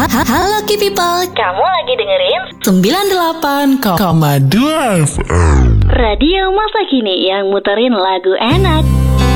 Halo Ki People, Kamu lagi dengerin 98,2 2 FM. Radio Masa Kini yang muterin lagu enak.